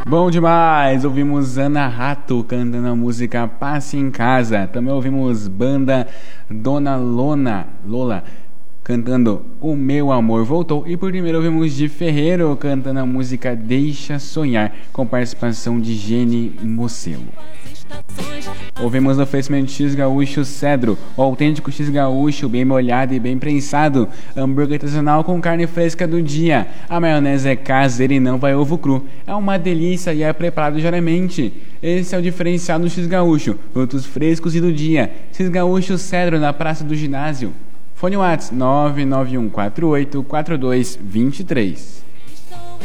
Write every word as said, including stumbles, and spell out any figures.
Bom demais! Ouvimos Ana Rato cantando a música Passe em Casa. Também ouvimos banda Dona Lona, Lola cantando O Meu Amor Voltou. E por primeiro ouvimos Di Ferreiro cantando a música Deixa Sonhar, com participação de Gene Mocelo. Ouvimos no oferecimento X Gaúcho Cedro, o autêntico X Gaúcho, bem molhado e bem prensado, hambúrguer artesanal com carne fresca do dia. A maionese é caseira e não vai ovo cru. É uma delícia e é preparado diariamente. Esse é o diferencial do X Gaúcho, produtos frescos e do dia. X Gaúcho Cedro, na Praça do Ginásio. Fone WhatsApp nove nove um quatro oito quatro dois dois três.